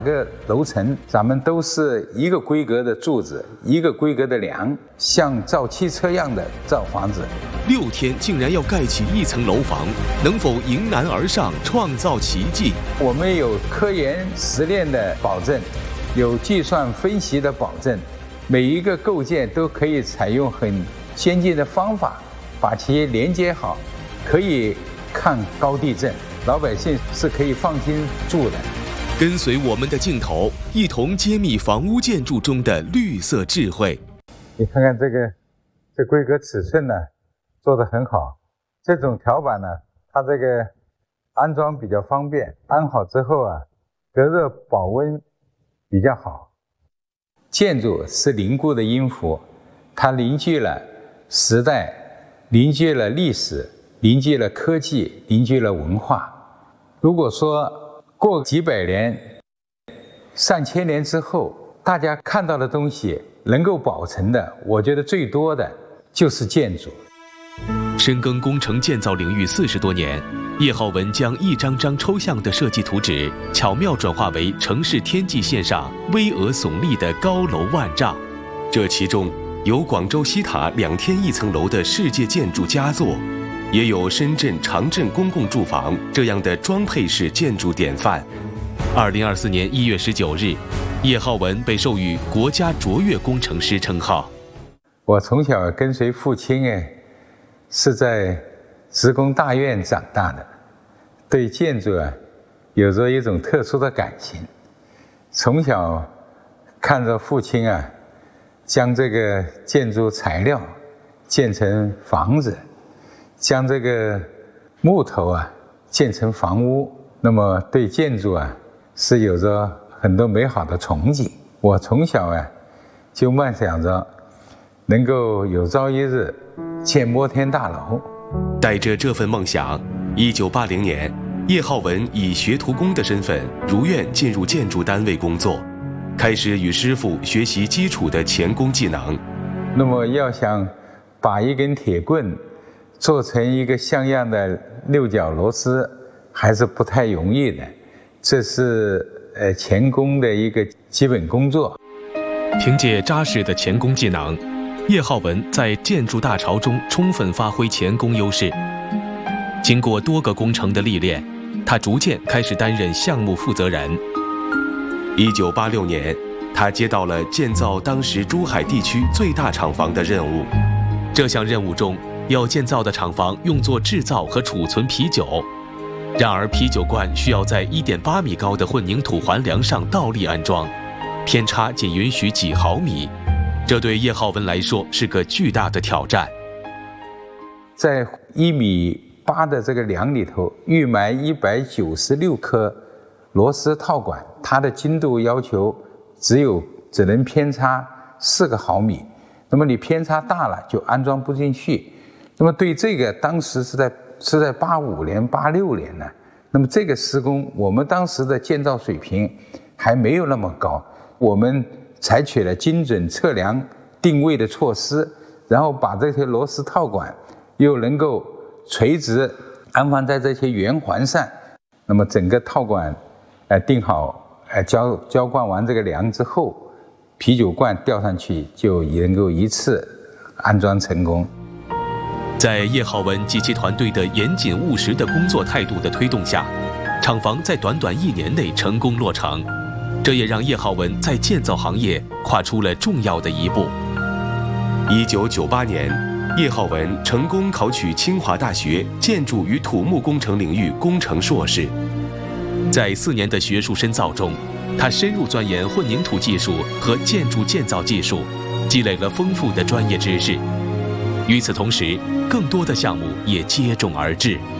个楼层，咱们都是一个规格的柱子，一个规格的梁，像造汽车一样的造房子。 6天竟然要盖起1层楼房，能否迎难而上，创造奇迹？ 我们有科研实验的保证，有计算分析的保证，每一个构件都可以采用很先进的方法，把其连接好，可以抗高地震，老百姓是可以放心住的。 跟随我们的镜头，一同揭秘房屋建筑中的绿色智慧。 你看看这规格尺寸呢，做得很好。这种条板呢，它这个安装比较方便，安好之后啊，隔热保温比较好。建筑是凝固的音符，它凝聚了时代，凝聚了历史，凝聚了科技，凝聚了文化。如果说过几百年、上千年之后，大家看到的东西能够保存的，我觉得最多的就是建筑。 深耕工程建造领域40多年，叶浩文将一张张抽象的设计图纸巧妙转化为城市天际线上巍峨耸立的高楼万丈。这其中有广州西塔2天1层楼的世界建筑佳作，也有深圳长镇公共住房这样的装配式建筑典范。2024年1月19日，叶浩文被授予国家卓越工程师称号。 我从小跟随父亲是在职工大院长大的，对建筑有着一种特殊的感情。从小看着父亲将这个建筑材料建成房子，将这个木头建成房屋，那么对建筑是有着很多美好的憧憬。我从小就梦想着能够有朝一日建摩天大楼。 带着这份梦想，1980年，叶浩文以学徒工的身份如愿进入建筑单位工作，开始与师傅学习基础的钳工技能。 那么要想把一根铁棍做成一个像样的6角螺丝，还是不太容易的，这是钳工的一个基本工作。 凭借扎实的钳工技能，叶浩文在建筑大潮中充分发挥钳工优势。经过多个工程的历练，他逐渐开始担任项目负责人。1986年，他接到了建造当时珠海地区最大厂房的任务。这项任务中，要建造的厂房用作制造和储存啤酒，然而啤酒罐需要在1.8米高的混凝土环梁上倒立安装，偏差仅允许几毫米，这对叶浩文来说是个巨大的挑战。 在1.8米的这个梁里头预埋196颗螺丝套管，它的精度要求只能偏差4个毫米，那么你偏差大了就安装不进去。那么对这个当时是在85年86年呢，那么这个施工我们当时的建造水平还没有那么高，我们采取了精准测量定位的措施，然后把这些螺丝套管又能够垂直安放在这些圆环上，那么整个套管定好浇灌完这个梁之后，啤酒罐吊上去就能够一次安装成功。 在叶浩文及其团队的严谨务实的工作态度的推动下，厂房在短短1年内成功落成，这也让叶浩文在建造行业跨出了重要的一步。1998年，叶浩文成功考取清华大学建筑与土木工程领域工程硕士。在4年的学术深造中，他深入钻研混凝土技术和建筑建造技术，积累了丰富的专业知识。与此同时，更多的项目也接踵而至。